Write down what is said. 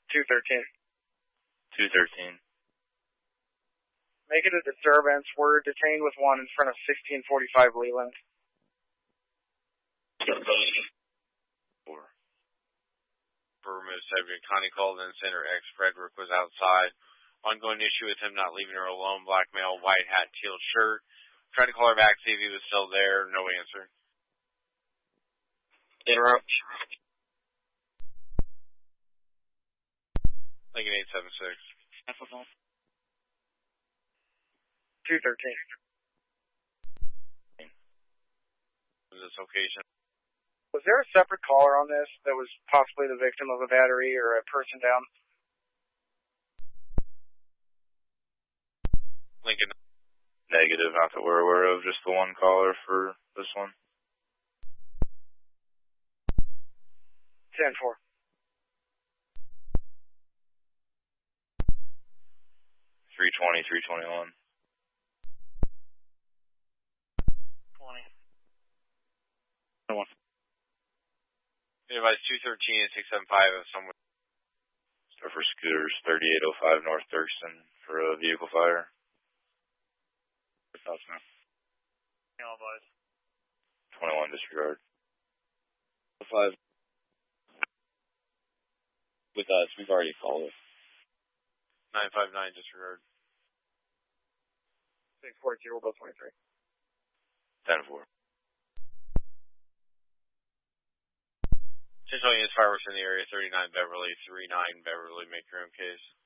213. 213. Make it a disturbance. We're detained with one in front of 1645 Leland. 4. For removed subject, Connie called in, Center X. Frederick was outside. Ongoing issue with him not leaving her alone. Black male, white hat, teal shirt. Tried to call her back, see if he was still there. No answer. Interrupt. Lincoln 876. 213. This location. Was there a separate caller on this that was possibly the victim of a battery or a person down? Lincoln. Negative, not that we're aware of, just the one caller for this one. 10-4. 320, 321. 20. 1. Advice 213 and 675 of someone. For scooters, 3805 North Thurston for a vehicle fire. Thoughts now? 21 disregard. 5. With us, we've already called it. 959 disregard. 640, we'll go 23. 10-4. Central Units Fireworks in the area, 39 Beverly, 39 Beverly, make your own case.